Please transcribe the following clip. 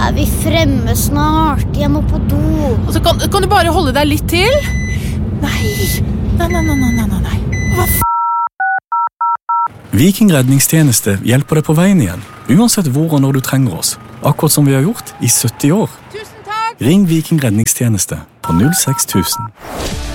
Vi fremme snart? Jeg må på do. Altså, kan du bare holde deg litt til? Nei. Hva Viking redningstjeneste hjelper deg på veien igjen, uansett hvor og når du trenger oss. Akkurat som vi har gjort i 70 år. Tusen takk! Ring Viking redningstjeneste på 06000.